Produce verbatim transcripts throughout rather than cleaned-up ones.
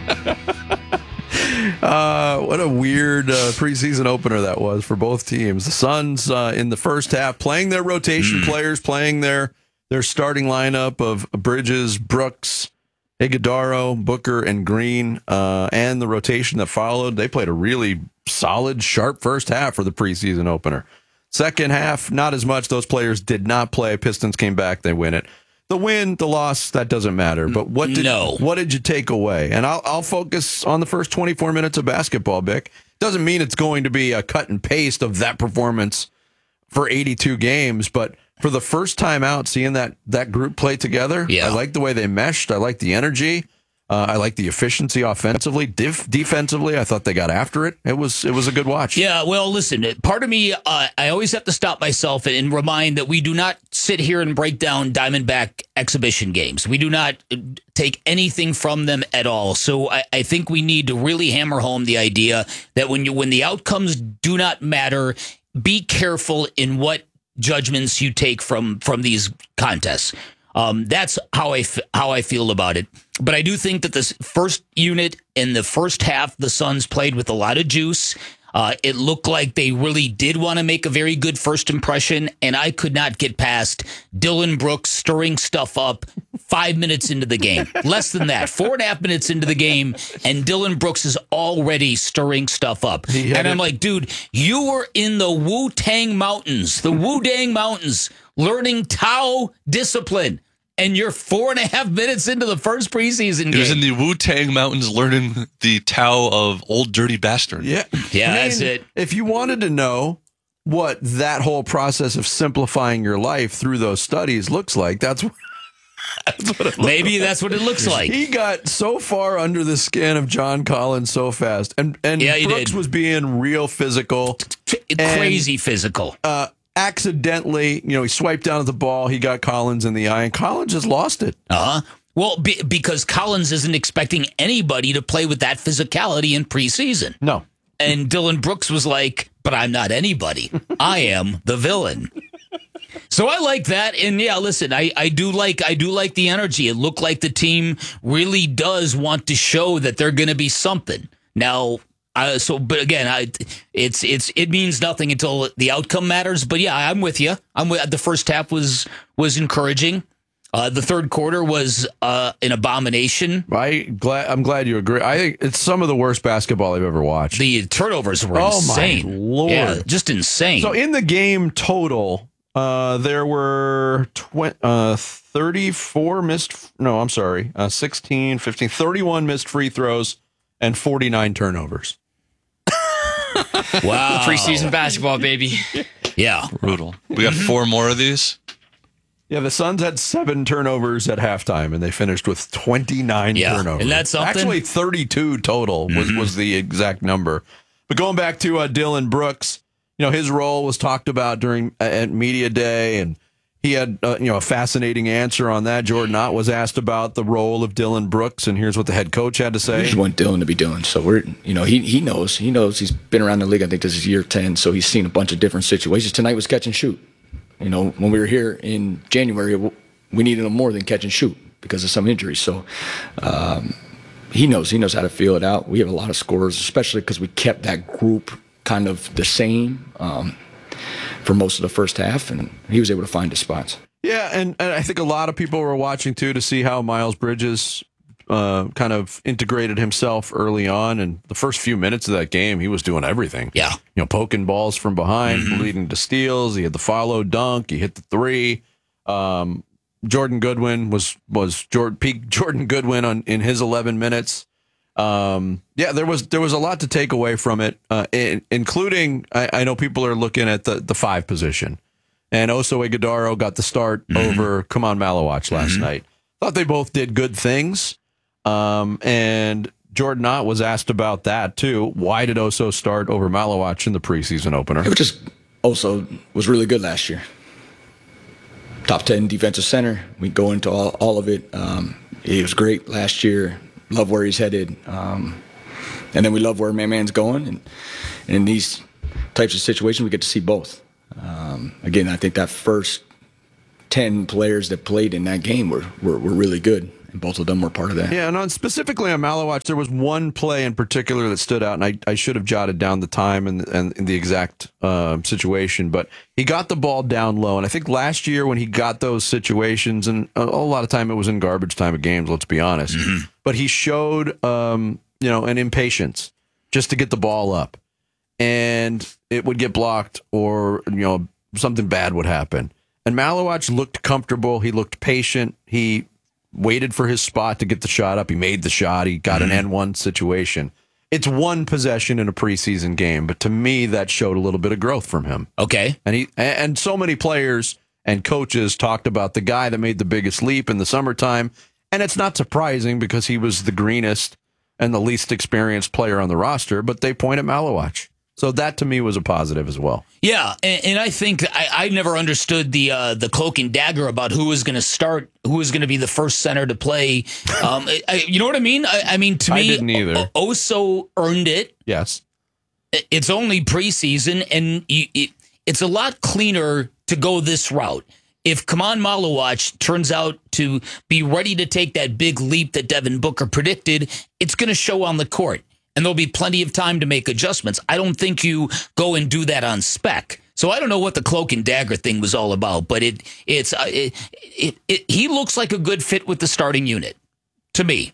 uh, what a weird uh, preseason opener that was for both teams. The Suns uh, in the first half playing their rotation players, playing their their starting lineup of Bridges, Brooks, Iguodala, Booker, and Green, uh, and the rotation that followed. They played a really solid, sharp first half for the preseason opener. Second half, not as much. Those players did not play. Pistons came back. They win it. The win, the loss, that doesn't matter. But what did no. what did you take away? And I'll I'll focus on the first twenty-four minutes of basketball, Bick. Doesn't mean it's going to be a cut and paste of that performance for eighty-two games, but for the first time out, seeing that that group play together, yeah. I like the way they meshed. I like the energy. Uh, I like the efficiency offensively. Def- defensively, I thought they got after it. It was it was a good watch. Yeah, well, listen, part of me, uh, I always have to stop myself and, and remind that we do not sit here and break down Diamondback exhibition games. We do not take anything from them at all. So I, I think we need to really hammer home the idea that when you when the outcomes do not matter, be careful in what judgments you take from from these contests. Um, that's how I f- how I feel about it. But I do think that this first unit in the first half, the Suns played with a lot of juice. Uh, it looked like they really did want to make a very good first impression, and I could not get past Dillon Brooks stirring stuff up five minutes into the game. Less than that, four and a half minutes into the game, and Dillon Brooks is already stirring stuff up. And I'm like, dude, you were in the Wu-Tang Mountains, the Wu-Dang Mountains, learning Tao discipline. And you're four and a half minutes into the first preseason game. He was in the Wu-Tang Mountains learning the Tao of Old Dirty Bastard. Yeah, yeah, I mean, that's it. If you wanted to know what that whole process of simplifying your life through those studies looks like, that's what, that's what it Maybe like. that's what it looks like. He got so far under the skin of John Collins so fast. And, and yeah, Brooks did. was being real physical. Crazy and, physical. Uh, accidentally, you know, he swiped down at the ball. He got Collins in the eye, and Collins just lost it. Uh-huh. Well, be, because Collins isn't expecting anybody to play with that physicality in preseason. No. And Dillon Brooks was like, but I'm not anybody. I am the villain. So I like that. And yeah, listen, I, I do like I do like the energy. It looked like the team really does want to show that they're going to be something. Now, Uh, so, but again, I, it's it's it means nothing until the outcome matters. But yeah, I'm with you. I'm with, the first half was was encouraging. Uh, the third quarter was uh, an abomination. I glad I'm glad you agree. I think it's some of the worst basketball I've ever watched. The turnovers were oh insane. my lord, yeah, just insane. So in the game total, uh, there were tw- uh, thirty-four missed. No, I'm sorry, uh, sixteen, fifteen, thirty-one missed free throws and forty-nine turnovers. Wow. Preseason basketball, baby. Yeah. Brutal. We got four more of these. Yeah, the Suns had seven turnovers at halftime, and they finished with twenty-nine yeah. turnovers. And that's something? Actually, thirty-two total was, mm-hmm. was the exact number. But going back to uh, Dillon Brooks, you know, his role was talked about during uh, at media day, and he had uh, you know a fascinating answer on that. Jordan Ott was asked about the role of Dillon Brooks, and here's what the head coach had to say. We just want Dillon to be Dillon. So we're, you know, he he knows. He knows he's been around the league. I think this is year ten, so he's seen a bunch of different situations. Tonight was catch and shoot. You know, when we were here in January, we needed him more than catch and shoot because of some injuries. So um, he knows. He knows how to feel it out. We have a lot of scorers, especially because we kept that group kind of the same um, for most of the first half, and he was able to find his spots. Yeah, and, and I think a lot of people were watching, too, to see how Miles Bridges uh, kind of integrated himself early on. And the first few minutes of that game, he was doing everything. Yeah. You know, poking balls from behind, mm-hmm. leading to steals. He had the follow dunk. He hit the three. Um, Jordan Goodwin was was Jordan, peak Jordan Goodwin on, in his eleven minutes. Um, yeah, there was there was a lot to take away from it, uh, in, including I, I know people are looking at the, the five position. And Oso Iguodala got the start mm-hmm. over Kaman Malawach last mm-hmm. night. Thought they both did good things. Um, and Jordan Ott was asked about that, too. Why did Oso start over Malawach in the preseason opener? It was just Oso was really good last year. Top ten defensive center. We go into all, all of it. Um, he was great last year. Love where he's headed. Um, and then we love where Man Man's going. And, and in these types of situations, we get to see both. Um, again, I think that first ten players that played in that game were, were, were really good. and both of them were part of that. Yeah, and on, specifically on Malawach, there was one play in particular that stood out, and I, I should have jotted down the time and, and, and the exact uh, situation, but he got the ball down low, and I think last year when he got those situations, and a, a lot of time it was in garbage time of games, let's be honest, mm-hmm. but he showed um, you know, an impatience just to get the ball up, and it would get blocked or you know something bad would happen. And Malawach looked comfortable. He looked patient. He waited for his spot to get the shot up. He made the shot. He got mm-hmm. an N one situation. It's one possession in a preseason game, but to me, that showed a little bit of growth from him. Okay. And he and so many players and coaches talked about the guy that made the biggest leap in the summertime, and it's not surprising because he was the greenest and the least experienced player on the roster, but they point at Malawach. So that to me was a positive as well. Yeah, and, and I think I, I never understood the uh, the cloak and dagger about who was going to start, who was going to be the first center to play. Um, I, you know what I mean? I, I mean, to me, I didn't either. O- Oso earned it. Yes. It's only preseason, and you, it, it's a lot cleaner to go this route. If Kaman Malawach turns out to be ready to take that big leap that Devin Booker predicted, it's going to show on the court. And there'll be plenty of time to make adjustments. I don't think you go and do that on spec. So I don't know what the cloak and dagger thing was all about, but it it's uh, it, it, it he looks like a good fit with the starting unit to me.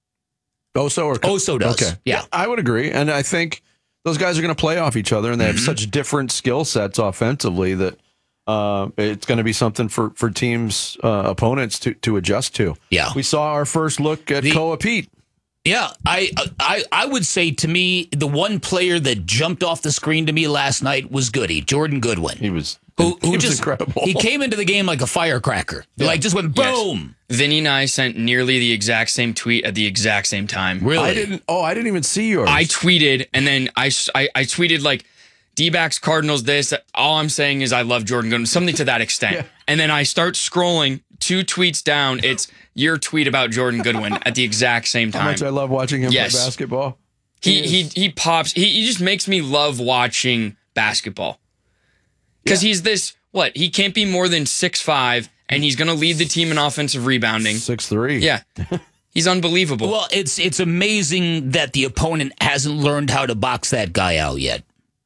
Oso or Oso does. Okay. Yeah, I would agree, and I think those guys are going to play off each other, and they have mm-hmm. such different skill sets offensively that uh, it's going to be something for for teams uh, opponents to to adjust to. Yeah, we saw our first look at the, Koa Pete. Yeah, I, I I would say to me, the one player that jumped off the screen to me last night was Goody, Jordan Goodwin. He was, who, who he was just, incredible. He came into the game like a firecracker. Yeah. Like just went boom. Yes. Vinny and I sent nearly the exact same tweet at the exact same time. Really? I didn't. Oh, I didn't even see yours. I tweeted, and then I, I, I tweeted like, D-backs, Cardinals, this. All I'm saying is I love Jordan Goodwin, something to that extent. Yeah. And then I start scrolling two tweets down. It's your tweet about Jordan Goodwin at the exact same time. How much I love watching him yes. play basketball. He he he, he pops. He, he just makes me love watching basketball. Because yeah. he's this, what? He can't be more than six five, and he's going to lead the team in offensive rebounding. six three. Yeah. He's unbelievable. Well, it's it's amazing that the opponent hasn't learned how to box that guy out yet.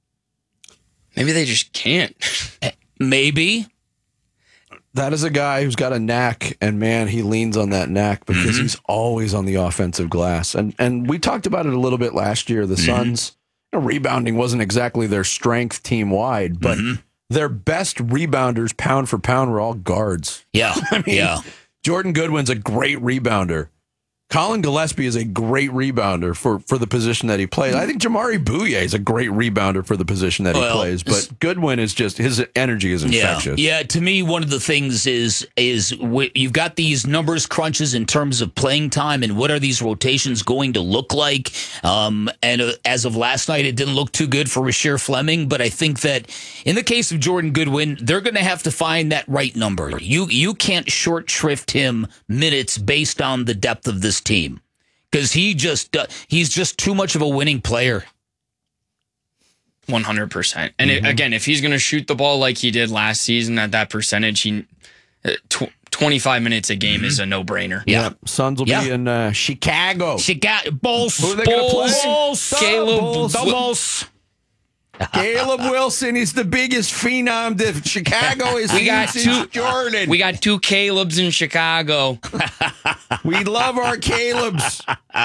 Maybe they just can't. Maybe. That is a guy who's got a knack, and man, he leans on that knack because mm-hmm. he's always on the offensive glass. And and we talked about it a little bit last year. The mm-hmm. Suns, you know, rebounding wasn't exactly their strength team wide, but mm-hmm. their best rebounders, pound for pound, were all guards. Yeah, I mean, yeah. Jordan Goodwin's a great rebounder. Colin Gillespie is a great rebounder for, for the position that he plays. I think Jamari Bouye is a great rebounder for the position that he well, plays, but Goodwin is just, his energy is infectious. Yeah, yeah, to me, one of the things is is w- you've got these numbers crunches in terms of playing time and what are these rotations going to look like. Um, and uh, as of last night, it didn't look too good for Rasheer Fleming, but I think that in the case of Jordan Goodwin, they're going to have to find that right number. You, you can't short shrift him minutes based on the depth of this team because he just uh, he's just too much of a winning player. one hundred percent. And mm-hmm. it, again, if he's going to shoot the ball like he did last season at that percentage, he uh, tw- twenty-five minutes a game mm-hmm. is a no-brainer. Yeah, yeah. Suns will yeah. be in uh, Chicago. Chicago Bulls. Who are they going to play? Bulls. Caleb Bulls. The Bulls. Caleb Wilson is the biggest phenom that Chicago is. We got two Jordan. We got two Calebs in Chicago. We love our Calebs.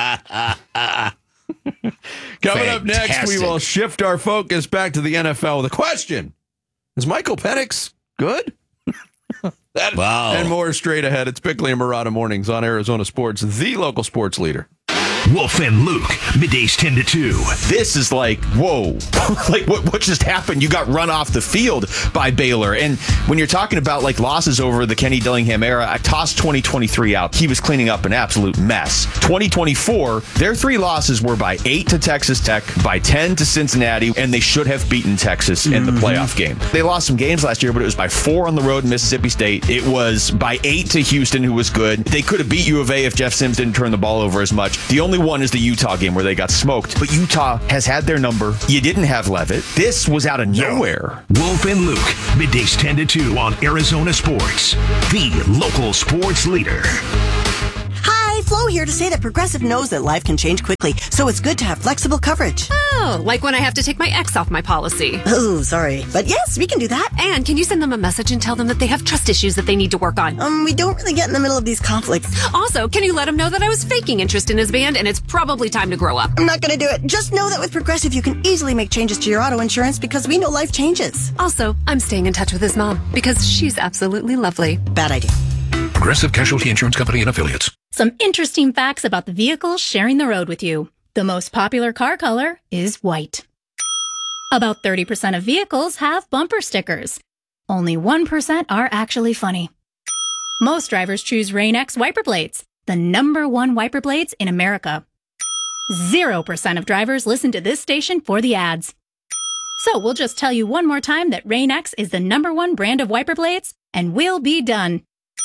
Coming up next, we will shift our focus back to the N F L with a question: is Michael Penix good? That wow. And more straight ahead. It's Bickley and Murata Mornings on Arizona Sports, the local sports leader. Wolf and Luke, middays ten to two. This is like, whoa, like what, what just happened? You got run off the field by Baylor. And when you're talking about like losses over the Kenny Dillingham era, I tossed twenty twenty-three out. He was cleaning up an absolute mess. twenty twenty-four, their three losses were by eight to Texas Tech, by ten to Cincinnati, and they should have beaten Texas in the playoff game. They lost some games last year, but it was by four on the road in Mississippi State. It was by eight to Houston, who was good. They could have beat U of A if Jeff Sims didn't turn the ball over as much. The only one is the Utah game where they got smoked. But Utah has had their number. You didn't have Levitt. This was out of nowhere. Wolf and Luke, middays ten to two on Arizona Sports, the local sports leader. Hi. Flo here to say that Progressive knows that life can change quickly, so it's good to have flexible coverage. Oh, like when I have to take my ex off my policy. Oh, sorry. But yes, we can do that. And can you send them a message and tell them that they have trust issues that they need to work on? Um, we don't really get in the middle of these conflicts. Also, can you let him know that I was faking interest in his band and it's probably time to grow up? I'm not going to do it. Just know that with Progressive, you can easily make changes to your auto insurance because we know life changes. Also, I'm staying in touch with his mom because she's absolutely lovely. Bad idea. Progressive Casualty Insurance Company and Affiliates. Some interesting facts about the vehicles sharing the road with you. The most popular car color is white. About thirty percent of vehicles have bumper stickers. Only one percent are actually funny. Most drivers choose Rain-X wiper blades, the number one wiper blades in America. Zero percent of drivers listen to this station for the ads. So we'll just tell you one more time that Rain-X is the number one brand of wiper blades, and we'll be done.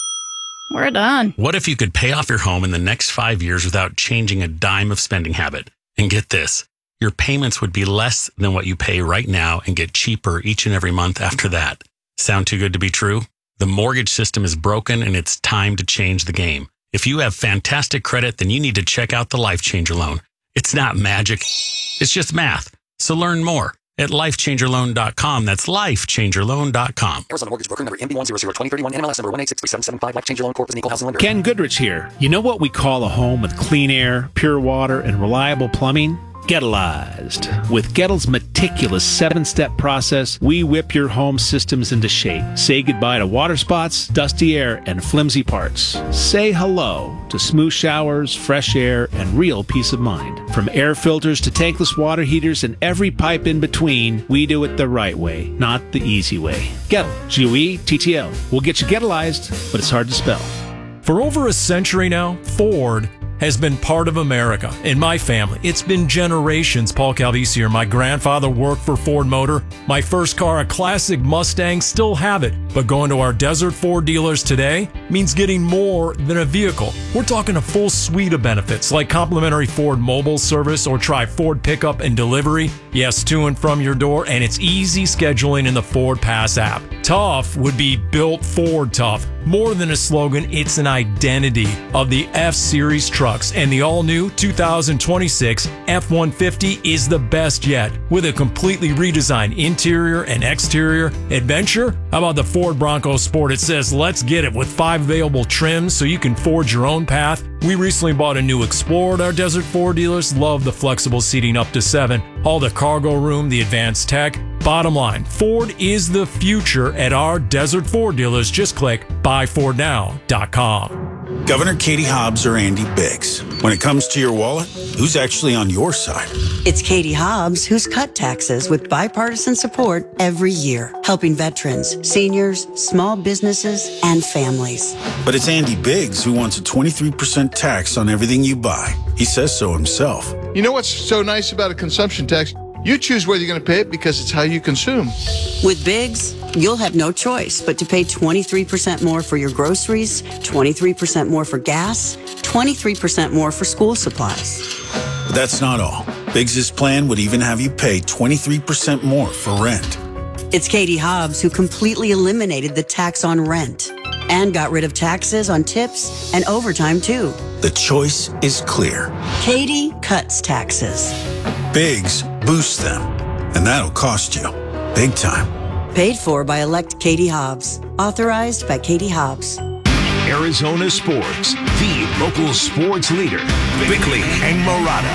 We're done. What if you could pay off your home in the next five years without changing a dime of spending habit? And get this, your payments would be less than what you pay right now and get cheaper each and every month after that. Sound too good to be true? The mortgage system is broken and it's time to change the game. If you have fantastic credit, then you need to check out the Life Changer loan. It's not magic. It's just math. So learn more at life changer loan dot com. That's life changer loan dot com. Arizona Mortgage Broker number M B one zero zero two zero three one, N M L S number one eight six three seven seven five. Life Changer Loan Corp is an equal housing lender. Ken Goodrich here. You know what we call a home with clean air, pure water, and reliable plumbing? Gettleized. With Gettle's meticulous seven-step process, we whip your home systems into shape. Say goodbye to water spots, dusty air, and flimsy parts. Say hello to smooth showers, fresh air, and real peace of mind. From air filters to tankless water heaters and every pipe in between, we do it the right way, not the easy way. Gettle. G O E T T L. We'll get you Gettleized, but it's hard to spell. For over a century now, Ford has been part of America. In my family, it's been generations. Paul Calvisier, my grandfather worked for Ford Motor. My first car, a classic Mustang, still have it. But going to our Desert Ford dealers today means getting more than a vehicle. We're talking a full suite of benefits like complimentary Ford mobile service or try Ford pickup and delivery. Yes, to and from your door, and it's easy scheduling in the Ford Pass app. Tough would be built Ford tough. More than a slogan, it's an identity of the F-Series trucks, and the all-new two thousand twenty-six F one fifty is the best yet. With a completely redesigned interior and exterior adventure, how about the Ford Bronco Sport? It says, let's get it, with five available trims so you can forge your own path. We recently bought a new Explorer at our Desert Ford dealers. Love the flexible seating up to seven. All the cargo room, the advanced tech. Bottom line, Ford is the future at our Desert Ford dealers. Just click buy ford now dot com. Governor Katie Hobbs or Andy Biggs? When it comes to your wallet, who's actually on your side? It's Katie Hobbs who's cut taxes with bipartisan support every year, helping veterans, seniors, small businesses, and families. But it's Andy Biggs who wants a twenty-three percent tax on everything you buy. He says so himself. You know what's so nice about a consumption tax? You choose whether you're going to pay it because it's how you consume. With Biggs, you'll have no choice but to pay twenty-three percent more for your groceries, twenty-three percent more for gas, twenty-three percent more for school supplies. But that's not all. Biggs' plan would even have you pay twenty-three percent more for rent. It's Katie Hobbs who completely eliminated the tax on rent and got rid of taxes on tips and overtime too. The choice is clear. Katie cuts taxes. Biggs boosts them, and that'll cost you big time. Paid for by elect Katie Hobbs. Authorized by Katie Hobbs. Arizona Sports, the local sports leader. Bickley and Murata.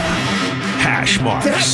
Hash marks.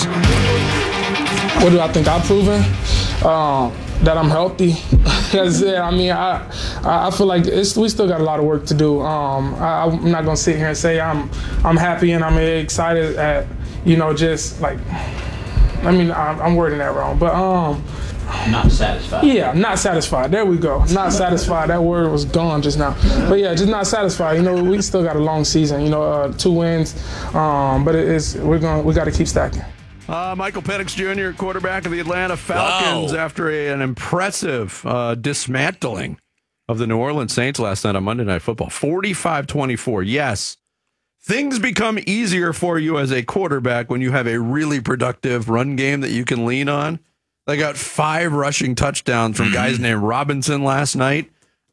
What do I think I've proven? Um, that I'm healthy. That's it. I mean, I I feel like it's, we still got a lot of work to do. Um, I, I'm not gonna sit here and say I'm I'm happy and I'm excited at, you know, just like, I mean, I'm, I'm wording that wrong, but um. Not satisfied. Yeah, not satisfied. There we go. Not satisfied. That word was gone just now. But yeah, just not satisfied. You know, we still got a long season. You know, uh, two wins, um, but it is we're going. We got to keep stacking. Uh, Michael Penix Junior, quarterback of the Atlanta Falcons, wow. after a, an impressive uh, dismantling of the New Orleans Saints last night on Monday Night Football, forty-five twenty-four. Yes, things become easier for you as a quarterback when you have a really productive run game that you can lean on. They got five rushing touchdowns from guys named Robinson last night.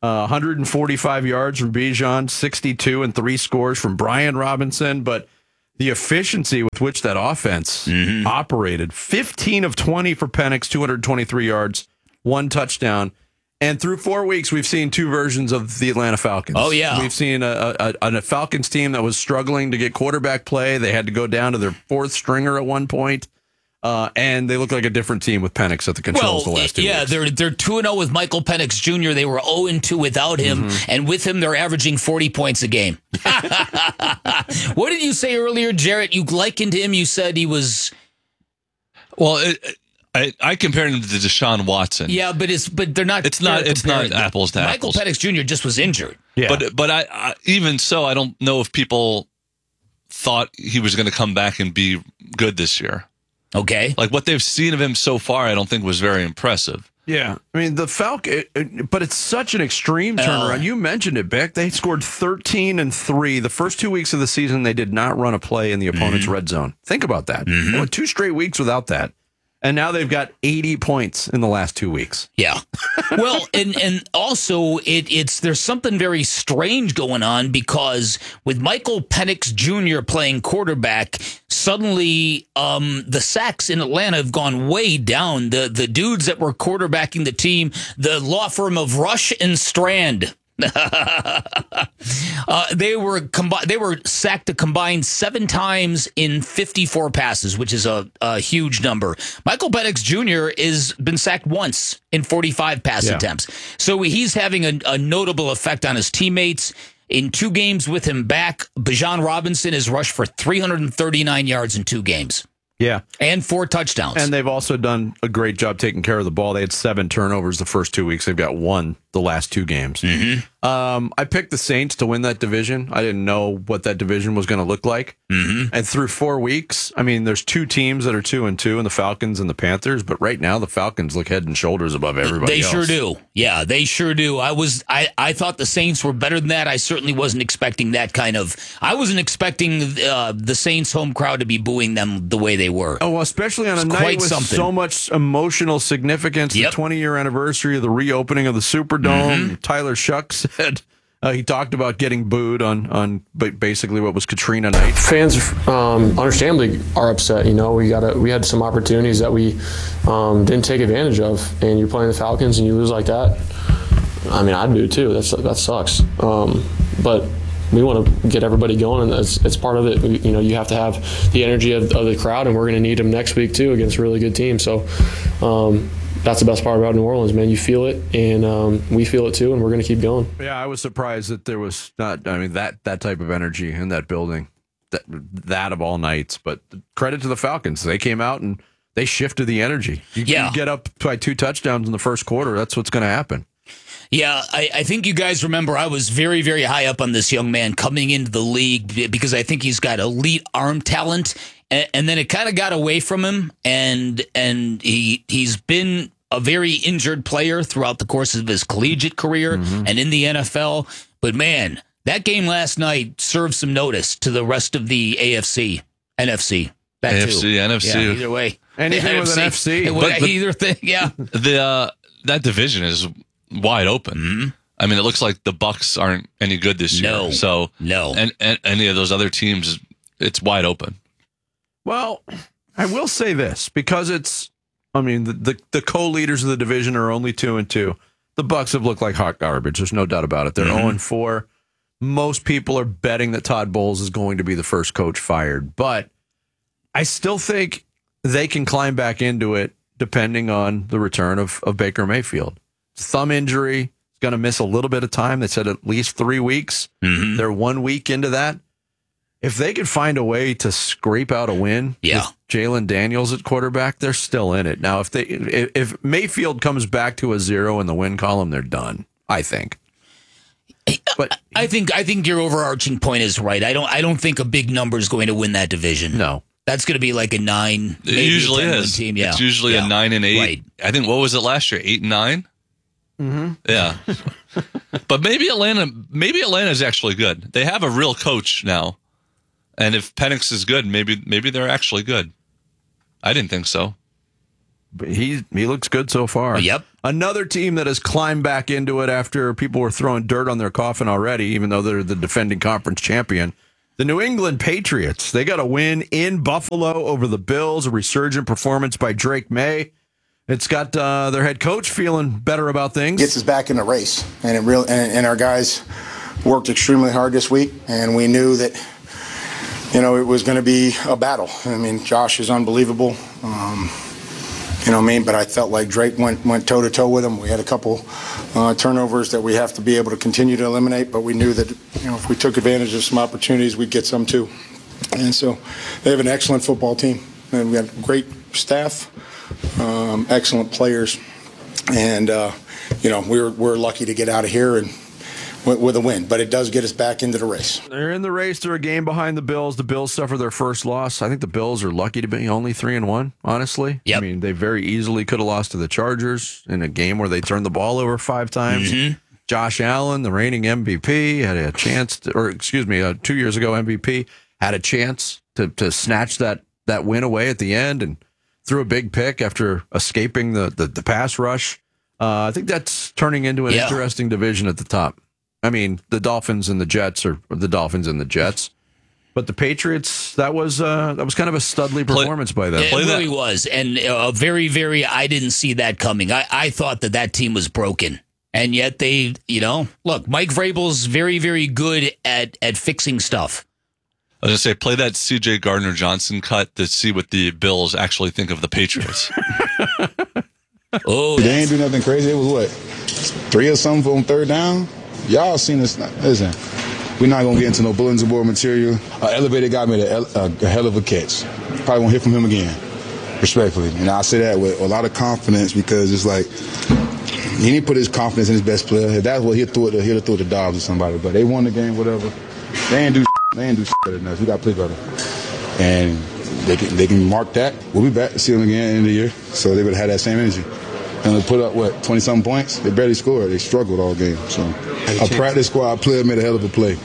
Uh, one hundred forty-five yards from Bijan, sixty-two and three scores from Brian Robinson, but the efficiency with which that offense mm-hmm. operated, fifteen of twenty for Penix, two hundred twenty-three yards, one touchdown. And through four weeks, we've seen two versions of the Atlanta Falcons. Oh, yeah. We've seen a, a, a Falcons team that was struggling to get quarterback play. They had to go down to their fourth stringer at one point. Uh, and they look like a different team with Penix at the controls well, the last two yeah, weeks. they're they're two and oh with Michael Penix Junior They were oh and two without him, mm-hmm. and with him, they're averaging forty points a game. What did you say earlier, Jarrett? You likened him. You said he was. Well, it, I I compared him to Deshaun Watson. Yeah, but it's but they're not. It's not. It's not apples to Michael apples. Michael Penix Junior just was injured. Yeah, but but I, I even so, I don't know if people thought he was going to come back and be good this year. Okay. Like what they've seen of him so far, I don't think was very impressive. Yeah. I mean, the Falcon, but it's such an extreme turnaround. Uh, you mentioned it, Beck. They scored thirteen and three. The first two weeks of the season, they did not run a play in the opponent's mm-hmm. red zone. Think about that. Mm-hmm. They went two straight weeks without that. And now they've got eighty points in the last two weeks. Yeah. Well, and and also it it's there's something very strange going on because with Michael Penix Junior playing quarterback, suddenly um, the sacks in Atlanta have gone way down. The the dudes that were quarterbacking the team, the law firm of Rush and Strand. uh, they were combi- They were sacked a combined seven times in fifty-four passes, which is a, a huge number. Michael Penix Junior is been sacked once in forty-five pass yeah. attempts, so he's having a, a notable effect on his teammates. In two games with him back, Bijan Robinson has rushed for three hundred thirty-nine yards in two games. Yeah. And four touchdowns. And they've also done a great job taking care of the ball. They had seven turnovers the first two weeks. They've got one the last two games. Mm-hmm. Um, I picked the Saints to win that division. I didn't know what that division was going to look like. Mm-hmm. And through four weeks, I mean, there's two teams that are two and two, and the Falcons and the Panthers. But right now, the Falcons look head and shoulders above everybody They else. sure do. Yeah, they sure do. I was, I, I thought the Saints were better than that. I certainly wasn't expecting that kind of. I wasn't expecting uh, the Saints home crowd to be booing them the way they were. Oh, well, especially on a night with something. so much emotional significance. Yep. The twenty-year anniversary of the reopening of the Superdome. Mm-hmm. Tyler Shuck said uh, he talked about getting booed on on basically what was Katrina night. Fans, um, understandably, are upset. You know, we got a, we had some opportunities that we um, didn't take advantage of, and you're playing the Falcons and you lose like that. I mean, I'd boo too. That's that sucks. Um, but we want to get everybody going, and it's, it's part of it. We, you know, you have to have the energy of, of the crowd, and we're going to need them next week too against a really good team. So um, that's the best part about New Orleans, man. You feel it, and um, we feel it too, and we're going to keep going. Yeah, I was surprised that there was not. I mean, that that type of energy in that building, that that of all nights. But credit to the Falcons, they came out and they shifted the energy. You, yeah. you get up by two touchdowns in the first quarter. That's what's going to happen. Yeah, I, I think you guys remember I was very, very high up on this young man coming into the league because I think he's got elite arm talent, and, and then it kind of got away from him, and and he he's been a very injured player throughout the course of his collegiate career mm-hmm. and in the N F L. But man, that game last night served some notice to the rest of the A F C, N F C. That A F C, too. N F C. Yeah, either way, anything with an F C, but, but, either thing, yeah. The uh, that division is wide open. Mm-hmm. I mean, it looks like the Bucks aren't any good this year. No, so no, and, and any of those other teams, it's wide open. Well, I will say this because it's. I mean, the, the the co-leaders of the division are only two and two. The Bucks have looked like hot garbage. There's no doubt about it. They're mm-hmm. zero and four. Most people are betting that Todd Bowles is going to be the first coach fired, but I still think they can climb back into it depending on the return of, of Baker Mayfield. Thumb injury, he's going to miss a little bit of time. They said at least three weeks. Mm-hmm. They're one week into that. If they could find a way to scrape out a win yeah. with Jalen Daniels at quarterback, they're still in it. Now, if they if, if Mayfield comes back to a zero in the win column, they're done, I think. But I think I think your overarching point is right. I don't I don't think a big number is going to win that division. No. That's going to be like a nine. It usually a is. Team. Yeah. It's usually yeah. a nine and eight. Right. I think, what was it last year? Eight and nine? Mm-hmm. Yeah. But maybe Atlanta, maybe Atlanta's actually good. They have a real coach now. And if Penix is good, maybe maybe they're actually good. I didn't think so. But he he looks good so far. Yep. Another team that has climbed back into it after people were throwing dirt on their coffin already, even though they're the defending conference champion. The New England Patriots. They got a win in Buffalo over the Bills, a resurgent performance by Drake May. It's got uh, their head coach feeling better about things. Gets us back in the race, and it really and, and our guys worked extremely hard this week, and we knew that, you know, it was going to be a battle. I mean, Josh is unbelievable. Um, You know what I mean? But I felt like Drake went went toe to toe with him. We had a couple uh, turnovers that we have to be able to continue to eliminate, but we knew that, you know, if we took advantage of some opportunities, we'd get some too. And so they have an excellent football team, and we got great staff, um, excellent players, and uh, you know, we're we're lucky to get out of here and with a win, but it does get us back into the race. They're in the race. They're a game behind the Bills. The Bills suffer their first loss. I think the Bills are lucky to be only three and one, honestly. Yep. I mean, they very easily could have lost to the Chargers in a game where they turned the ball over five times. Mm-hmm. Josh Allen, the reigning M V P, had a chance to, or excuse me, uh, two years ago M V P, had a chance to to snatch that that win away at the end and threw a big pick after escaping the the, the pass rush. Uh, I think that's turning into an Yeah. interesting division at the top. I mean, the Dolphins and the Jets are or the Dolphins and the Jets, but the Patriots, that was uh, that was kind of a studly performance by them. It really was. And uh, very, very, I didn't see that coming. I, I thought that that team was broken. And yet they, you know, look, Mike Vrabel's very, very good at, at fixing stuff. I was going to say, play that C J Gardner-Johnson cut to see what the Bills actually think of the Patriots. Oh, they ain't do nothing crazy. It was what, three or something on third down? Y'all seen this. Listen, we're not going to get into no bulletin board material. Uh, Elevated guy made a, a, a hell of a catch. Probably won't hear from him again, respectfully. And I say that with a lot of confidence because it's like he didn't put his confidence in his best player. If that's what he'll throw it, he'll throw it to Dobbs or somebody. But they won the game, whatever. They ain't do they ain't do better than us. We got to play better. And they can, they can mark that. We'll be back to see them again at the end of the year. So they would have had that same energy. And they put up, what, twenty-something points? They barely scored. They struggled all game. So a practice squad player made a hell of a play.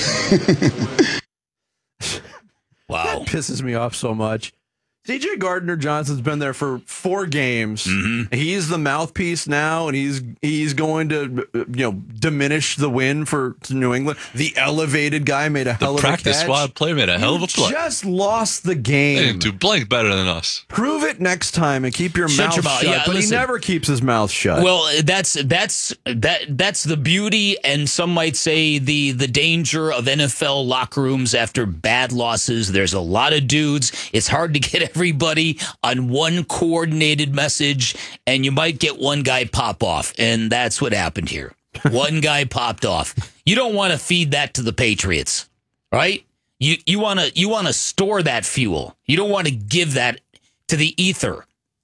Wow. That pisses me off so much. C J Gardner-Johnson's been there for four games. Mm-hmm. He's the mouthpiece now, and he's he's going to you know diminish the win for New England. The elevated guy made a hell The of a catch. practice squad player made a hell of a play. You just lost the game. They didn't do blank better than us. Prove it next time and keep your Shut mouth your mouth. shut. Yeah, but listen. he never keeps his mouth shut. Well, that's that's that that's the beauty, and some might say the the danger of N F L locker rooms after bad losses. There's a lot of dudes. It's hard to get everybody on one coordinated message, and you might get one guy pop off, and that's what happened here. One guy popped off. You don't want to feed that to the Patriots, right? You you want to you want to store that fuel. You don't want to give that to the ether.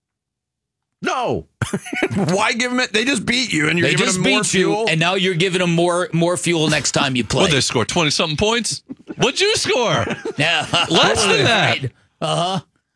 No. Why give them it? They just beat you, and you're They giving just them more beat you, fuel. and now you're giving them more more fuel next time you play. What, they score twenty-something points? What'd you score? Yeah, Less than that. Uh huh.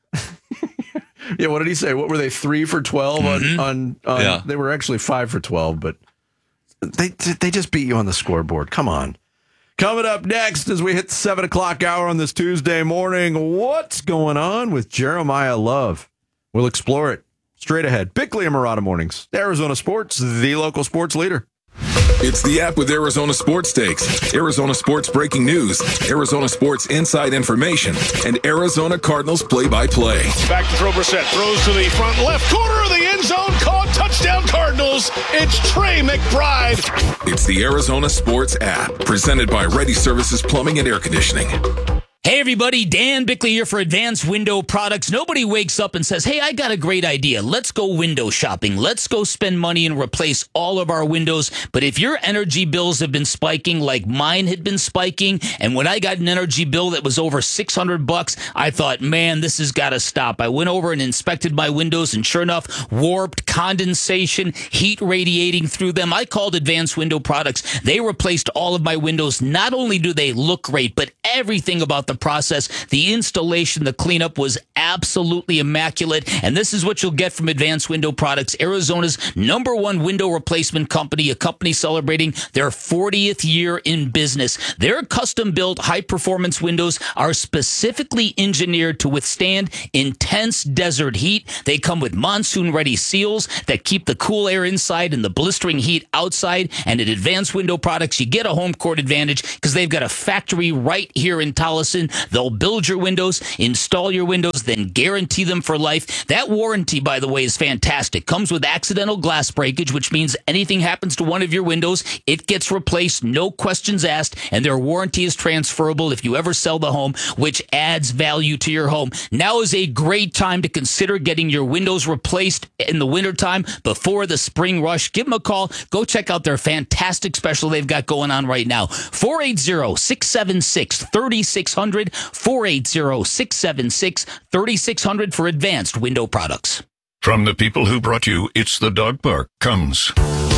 Yeah, what did he say? What were they, three for twelve Mm-hmm. on, on, on Yeah. They were actually five for twelve, but they they just beat you on the scoreboard. Come on. Coming up next as we hit the seven o'clock hour on this Tuesday morning, what's going on with Jeremiah Love? We'll explore it straight ahead. Bickley and Murata Mornings, Arizona Sports, the local sports leader. It's the app with Arizona Sports Takes, Arizona Sports breaking news, Arizona Sports inside information, and Arizona Cardinals play-by-play. Back to throw Brissett. Throws to the front left corner of the end zone. Caught. Touchdown Cardinals. It's Trey McBride. It's the Arizona Sports app, presented by Ready Services Plumbing and Air Conditioning. Hey everybody, Dan Bickley here for Advanced Window Products. Nobody wakes up and says, hey, I got a great idea. Let's go window shopping. Let's go spend money and replace all of our windows. But if your energy bills have been spiking like mine had been spiking, and when I got an energy bill that was over six hundred bucks, I thought, man, this has got to stop. I went over and inspected my windows, and sure enough, warped, condensation, heat radiating through them. I called Advanced Window Products. They replaced all of my windows. Not only do they look great, but everything about the process, the installation, the cleanup was absolutely immaculate. And this is what you'll get from Advanced Window Products, Arizona's number one window replacement company, a company celebrating their fortieth year in business. Their custom-built high-performance windows are specifically engineered to withstand intense desert heat. They come with monsoon-ready seals that keep the cool air inside and the blistering heat outside. And at Advanced Window Products, you get a home court advantage because they've got a factory right here in Tolleson. They'll build your windows, install your windows, then guarantee them for life. That warranty, by the way, is fantastic. Comes with accidental glass breakage, which means anything happens to one of your windows, it gets replaced, no questions asked, and their warranty is transferable if you ever sell the home, which adds value to your home. Now is a great time to consider getting your windows replaced in the wintertime before the spring rush. Give them a call. Go check out their fantastic special they've got going on right now. four eight zero, six seven six, three six zero zero, four eight zero, six seven six, three six zero zero for Advanced Window Products. From the people who brought you It's the Dog Park comes